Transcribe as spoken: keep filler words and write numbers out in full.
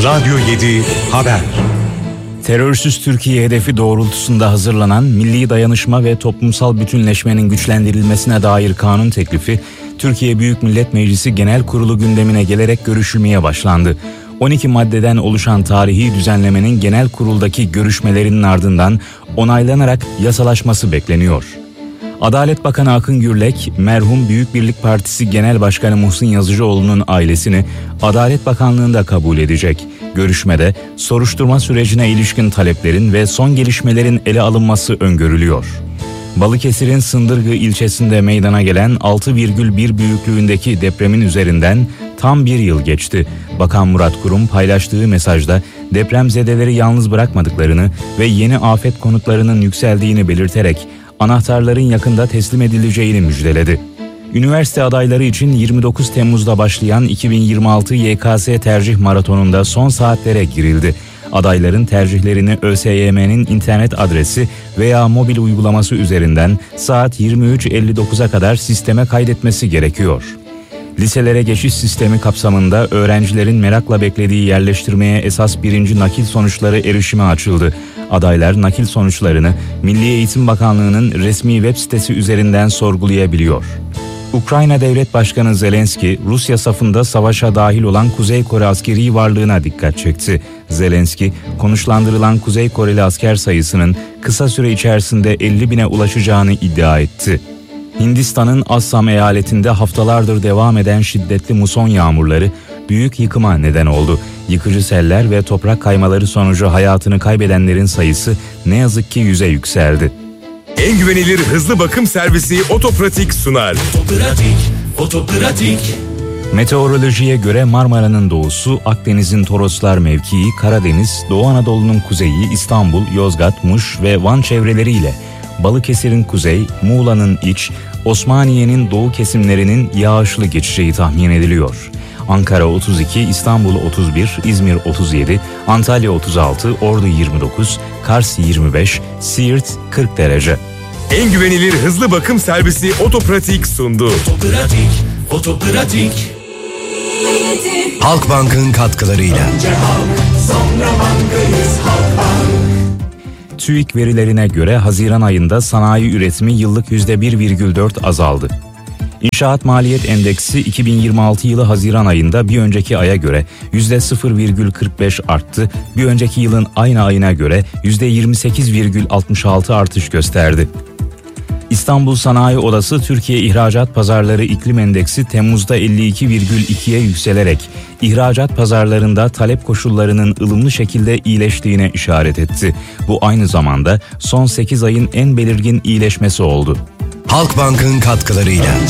Radyo yedi Haber. Terörsüz Türkiye hedefi doğrultusunda hazırlanan Milli Dayanışma ve Toplumsal Bütünleşmenin güçlendirilmesine dair kanun teklifi, Türkiye Büyük Millet Meclisi Genel Kurulu gündemine gelerek görüşülmeye başlandı. on iki maddeden oluşan tarihi düzenlemenin genel kuruldaki görüşmelerinin ardından onaylanarak yasalaşması bekleniyor. Adalet Bakanı Akın Gürlek, merhum Büyük Birlik Partisi Genel Başkanı Muhsin Yazıcıoğlu'nun ailesini Adalet Bakanlığı'nda kabul edecek. Görüşmede soruşturma sürecine ilişkin taleplerin ve son gelişmelerin ele alınması öngörülüyor. Balıkesir'in Sındırgı ilçesinde meydana gelen altı virgül bir büyüklüğündeki depremin üzerinden tam bir yıl geçti. Bakan Murat Kurum paylaştığı mesajda depremzedeleri yalnız bırakmadıklarını ve yeni afet konutlarının yükseldiğini belirterek anahtarların yakında teslim edileceğini müjdeledi. Üniversite adayları için yirmi dokuz Temmuz'da başlayan iki bin yirmi altı Y K S tercih maratonunda son saatlere girildi. Adayların tercihlerini ÖSYM'nin internet adresi veya mobil uygulaması üzerinden saat yirmi üç elli dokuza kadar sisteme kaydetmesi gerekiyor. Liselere geçiş sistemi kapsamında öğrencilerin merakla beklediği yerleştirmeye esas birinci nakil sonuçları erişime açıldı. Adaylar nakil sonuçlarını Milli Eğitim Bakanlığı'nın resmi web sitesi üzerinden sorgulayabiliyor. Ukrayna Devlet Başkanı Zelenski, Rusya safında savaşa dahil olan Kuzey Kore askeri varlığına dikkat çekti. Zelenski, konuşlandırılan Kuzey Koreli asker sayısının kısa süre içerisinde elli bine ulaşacağını iddia etti. Hindistan'ın Assam eyaletinde haftalardır devam eden şiddetli muson yağmurları büyük yıkıma neden oldu. Yıkıcı seller ve toprak kaymaları sonucu hayatını kaybedenlerin sayısı ne yazık ki yüze yükseldi. En güvenilir hızlı bakım servisi Otopratik sunar. Otopratik, Otopratik. Meteorolojiye göre Marmara'nın doğusu, Akdeniz'in Toroslar mevkii, Karadeniz, Doğu Anadolu'nun kuzeyi, İstanbul, Yozgat, Muş ve Van çevreleriyle Balıkesir'in kuzey, Muğla'nın iç, Osmaniye'nin doğu kesimlerinin yağışlı geçeceği tahmin ediliyor. Ankara otuz iki, İstanbul otuz bir, İzmir otuz yedi, Antalya otuz altı, Ordu yirmi dokuz, Kars yirmi beş, Siirt kırk derece. En güvenilir hızlı bakım servisi Otopratik sundu. Otopratik, Otopratik. Halkbank'ın katkılarıyla. Önce halk, sonra bankayız, Halkbank. TÜİK verilerine göre Haziran ayında sanayi üretimi yıllık yüzde bir virgül dört azaldı. İnşaat Maliyet Endeksi iki bin yirmi altı yılı Haziran ayında bir önceki aya göre yüzde sıfır virgül kırk beş arttı, bir önceki yılın aynı ayına göre yüzde yirmi sekiz virgül altmış altı artış gösterdi. İstanbul Sanayi Odası Türkiye İhracat Pazarları İklim Endeksi Temmuz'da elli iki virgül ikiye yükselerek ihracat pazarlarında talep koşullarının ılımlı şekilde iyileştiğine işaret etti. Bu aynı zamanda son sekiz ayın en belirgin iyileşmesi oldu. Halkbank'ın katkılarıyla.